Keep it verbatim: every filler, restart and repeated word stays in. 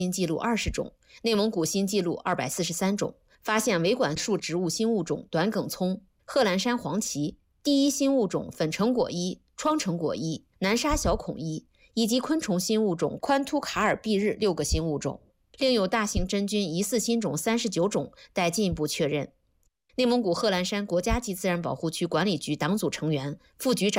新纪录二十种，内蒙古新纪录二百四十三种，发现维管束植物新物种短梗葱、贺兰山黄芪、第一新物种粉成果衣、窗成果衣、南沙小孔衣，以及昆虫新物种宽突卡尔蔽日六个新物种，另有大型真菌疑似新种三十九种待进一步确认。内蒙古贺兰山国家级自然保护区管理局党组成员、副局长